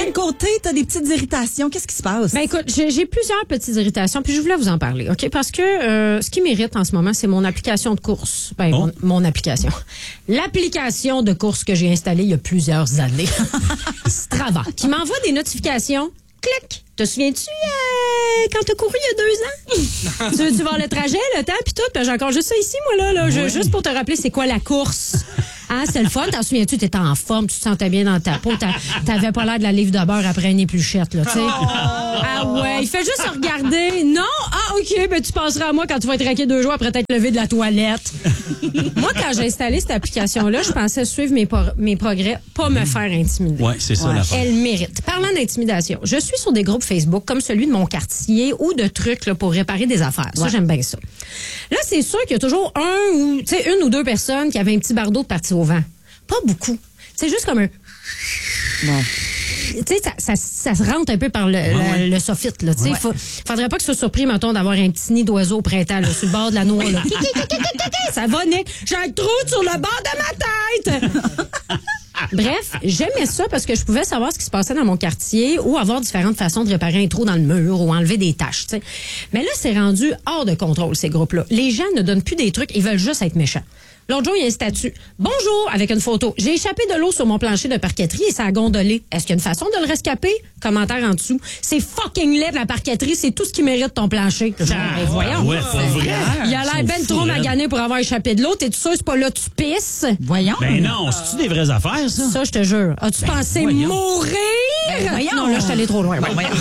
quel côté t'as des petites irritations? Qu'est-ce qui se passe? Ben écoute, j'ai plusieurs petites irritations, puis je voulais vous en parler, OK? Parce que ce qui m'irrite en ce moment, c'est mon application de course. Ben, mon application. L'application de course que j'ai installée il y a plusieurs années. Strava, qui m'envoie des notifications. Clic! Te souviens-tu quand t'as couru il y a 2 ans? tu vas le trajet, le temps, puis tout. Puis j'ai encore juste ça ici, moi, là. Juste pour te rappeler, c'est quoi la course? Ah, c'était le fun. T'en souviens-tu? T'étais en forme, tu te sentais bien dans ta peau. T'avais pas l'air de la livre de beurre après une épluchette, là, tu sais. Ah ouais, il fait juste regarder. Non? Ah, OK, ben tu penseras à moi quand tu vas être raqué 2 jours après t'être levé de la toilette. Moi, quand j'ai installé cette application-là, je pensais suivre mes progrès, pas me faire intimider. Ouais, c'est ça l'affaire. Elle mérite. Parlant d'intimidation, je suis sur des groupes Facebook comme celui de mon quartier ou de trucs là, pour réparer des affaires. Ça, j'aime bien ça. Là, c'est sûr qu'il y a toujours une ou deux personnes qui avaient un petit bardeau de partir au vent. Pas beaucoup. C'est juste comme un... Bon. Tu sais, ça se rentre un peu par le soffit, là. Tu sais, faudrait pas que ce soit surpris, mettons, d'avoir un petit nid d'oiseau au printemps, là, sur le bord de la noix, là. Ça va, Nick. J'ai un trou sur le bord de ma tête! Bref, j'aimais ça parce que je pouvais savoir ce qui se passait dans mon quartier ou avoir différentes façons de réparer un trou dans le mur ou enlever des taches, tu sais. Mais là, c'est rendu hors de contrôle, ces groupes-là. Les gens ne donnent plus des trucs, ils veulent juste être méchants. L'autre jour, il y a un statut. Bonjour, avec une photo. J'ai échappé de l'eau sur mon plancher de parqueterie et ça a gondolé. Est-ce qu'il y a une façon de le rescaper? Commentaire en dessous. C'est fucking laid de la parqueterie, c'est tout ce qui mérite ton plancher. Genre, voyons. Ouais, pas vrai. Il a l'air ben trop magané pour avoir échappé de l'eau. T'es sûr c'est pas là tu pisses? Voyons. Ben non, c'est-tu des vraies affaires, ça? Ça, je te jure. As-tu pensé mourir? Voyons. Non, là, je suis allée trop loin.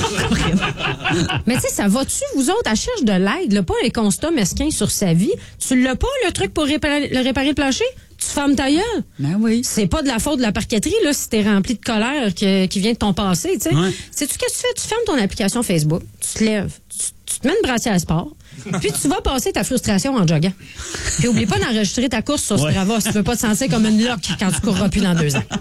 Mais tu sais, ça va-tu, vous autres, à cherche de l'aide, là, pas un constat mesquin sur sa vie? Tu l'as pas, le truc pour réparer le plancher? Tu fermes ta gueule. Ben oui. C'est pas de la faute de la parqueterie, là, si t'es rempli de colère qui vient de ton passé, tu sais. Ouais. Sais-tu qu'est-ce que tu fais? Tu fermes ton application Facebook, tu te lèves, tu te mets une brassière à sport, puis tu vas passer ta frustration en joguant. Puis oublie pas d'enregistrer ta course sur Strava si tu veux pas te sentir comme une loque quand tu courras plus dans 2 ans.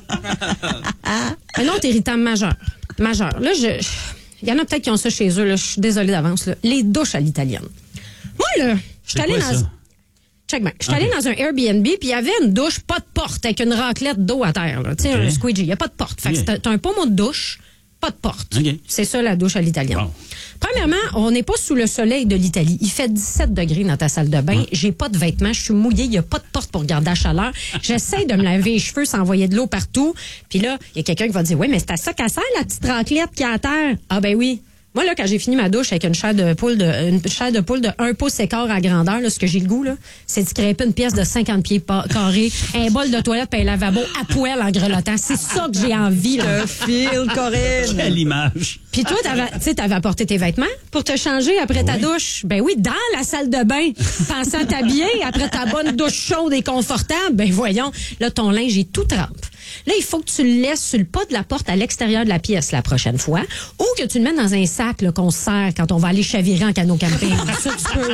Un autre irritant majeur. Là, il y en a peut-être qui ont ça chez eux, là. Je suis désolée d'avance, là. Les douches à l'italienne. Moi, là, je suis allée dans... Check bien. Je suis allée dans un Airbnb, puis il y avait une douche, pas de porte, avec une raclette d'eau à terre. Tu sais, un squeegee. Il n'y a pas de porte. Fait que t'as un pommeau de douche, pas de porte. C'est ça, la douche à l'italienne. Bon. Premièrement, on n'est pas sous le soleil de l'Italie. Il fait 17 degrés dans ta salle de bain. J'ai pas de vêtements. Je suis mouillée. Il n'y a pas de porte pour garder la chaleur. J'essaie de me laver les cheveux sans envoyer de l'eau partout. Puis là, il y a quelqu'un qui va dire, oui, mais c'est à ça qu'elle sert, la petite raclette qui est à terre. Ah ben oui. Moi, là, quand j'ai fini ma douche avec une chair de poule de 1 pouce et quart à grandeur, là, ce que j'ai le goût, là, c'est de scraper une pièce de 50 pieds carrés, un bol de toilette puis un lavabo à poêle en grelottant. C'est ça que j'ai envie, là. File, Corinne. Quelle image. Puis toi, t'avais apporté tes vêtements pour te changer après ta douche. Ben oui, dans la salle de bain, pensant t'habiller après ta bonne douche chaude et confortable. Ben voyons, là, ton linge est tout trempe. Là, il faut que tu le laisses sur le pas de la porte à l'extérieur de la pièce la prochaine fois ou que tu le mettes dans un sac là, qu'on sert quand on va aller chavirer en canot camping. Ça, tu peux.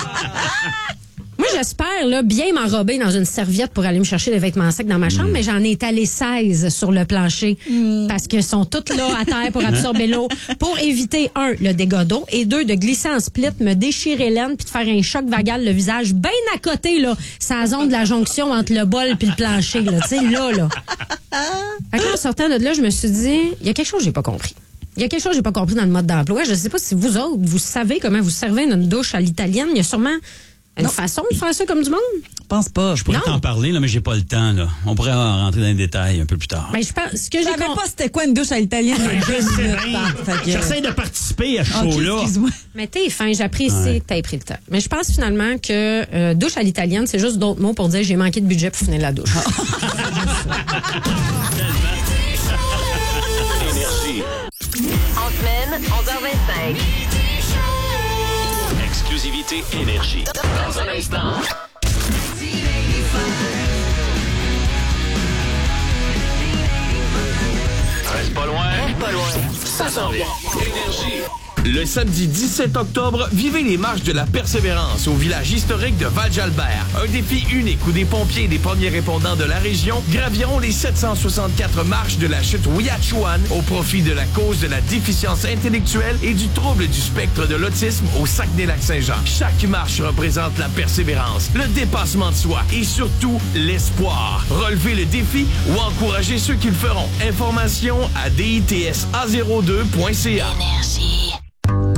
Moi, j'espère là, bien m'enrober dans une serviette pour aller me chercher des vêtements secs dans ma chambre, mais j'en ai étalé 16 sur le plancher parce qu'ils sont toutes là à terre pour absorber l'eau, pour éviter, 1, le dégât d'eau, et 2, de glisser en split, me déchirer l'aine puis de faire un choc vagal, le visage bien à côté, là, sa zone de la jonction entre le bol puis le plancher, là, tu sais, là. Fait que là, en sortant de là, je me suis dit, il y a quelque chose que j'ai pas compris. Il y a quelque chose que j'ai pas compris dans le mode d'emploi. Je sais pas si vous autres, vous savez comment vous servez une douche à l'italienne. Il y a sûrement une façon de faire ça comme du monde? Je pense pas. Je pourrais t'en parler, là, mais j'ai pas le temps. Là. On pourrait rentrer dans les détails un peu plus tard. Ben, je pense que Je savais pas c'était quoi une douche à l'italienne. J'essaie de participer à ce show-là. Excuse-moi. Mais t'es fin, j'apprécie que t'aies pris le temps. Mais je pense finalement que douche à l'italienne, c'est juste d'autres mots pour dire j'ai manqué de budget pour finir la douche. Énergie. En semaine, 11h25. Exclusivité Énergie. Dans un instant. Reste pas loin. Ça s'en vient. Énergie. Le samedi 17 octobre, vivez les marches de la Persévérance au village historique de Val-Jalbert. Un défi unique où des pompiers et des premiers répondants de la région graviront les 764 marches de la chute Ouiachuan au profit de la cause de la déficience intellectuelle et du trouble du spectre de l'autisme au Saguenay-Lac-Saint-Jean. Chaque marche représente la persévérance, le dépassement de soi et surtout l'espoir. Relevez le défi ou encouragez ceux qui le feront. Information à ditsa02.ca.